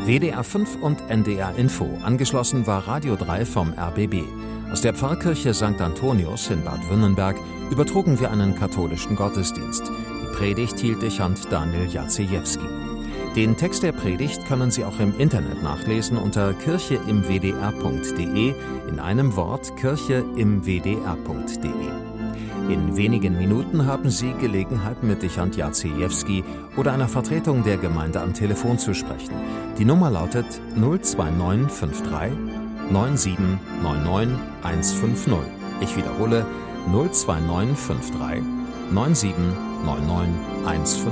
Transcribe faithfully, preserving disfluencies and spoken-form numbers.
W D R fünf und N D R Info. Angeschlossen war Radio drei vom R B B. Aus der Pfarrkirche Sankt Antonius in Bad Wünnenberg übertrugen wir einen katholischen Gottesdienst. Die Predigt hielt Dechant Daniel Jacejewski. Den Text der Predigt können Sie auch im Internet nachlesen unter kirche im w d r punkt d e, in einem Wort kirche im w d r punkt d e. In wenigen Minuten haben Sie Gelegenheit, mit Dechant Jacejewski oder einer Vertretung der Gemeinde am Telefon zu sprechen. Die Nummer lautet null zwei neun fünf drei neun sieben neun neun eins fünf null. Ich wiederhole null zwei neun fünf drei neun sieben neun neun eins fünf null.